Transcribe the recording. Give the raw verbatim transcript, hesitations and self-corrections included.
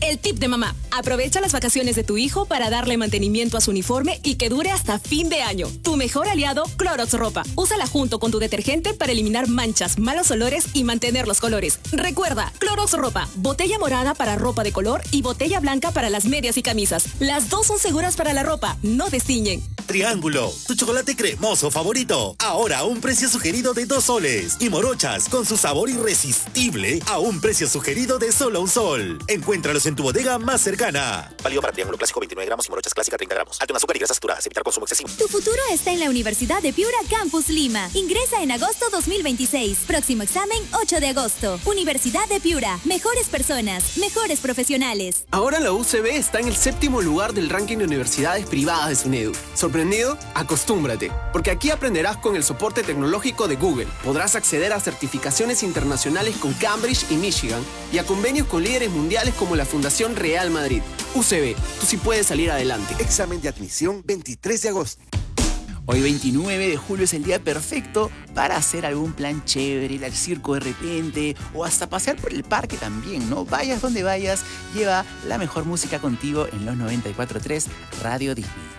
El tip de mamá. Aprovecha las vacaciones de tu hijo para darle mantenimiento a su uniforme y que dure hasta fin de año. Tu mejor aliado, Clorox Ropa. Úsala junto con tu detergente para eliminar manchas, malos olores y mantener los colores. Recuerda, Clorox Ropa. Botella morada para ropa de color y botella blanca para las medias y camisas. Las dos son seguras para la ropa, no destiñen. Triángulo, tu chocolate cremoso favorito. Ahora a un precio sugerido de dos soles. Y Morochas, con su sabor irresistible, a un precio sugerido de solo un sol. Encuéntralos en tu bodega más cercana. Válido para Triángulo Clásico veintinueve gramos y Morochas Clásica treinta gramos. Alto en azúcar y grasas saturadas. Evitar consumo excesivo. Tu futuro está en la Universidad de Piura Campus Lima. Ingresa en agosto dos mil veintiséis. Próximo examen ocho de agosto. Universidad de Piura. Mejores personas, mejores profesionales. Ahora la U C B está en el séptimo lugar del ranking de universidades privadas de SUNEDU. ¿Sorprendido? Acostúmbrate, porque aquí aprenderás con el soporte tecnológico de Google. Podrás acceder a certificaciones internacionales con Cambridge y Michigan y a convenios con líderes mundiales como la Fundación Real Madrid. U C B, tú sí puedes salir adelante. Examen de admisión veintitrés de agosto. Hoy veintinueve de julio es el día perfecto para hacer algún plan chévere, ir al circo de repente o hasta pasear por el parque también, ¿no? Vayas donde vayas, lleva la mejor música contigo en los noventa y cuatro punto tres Radio Disney.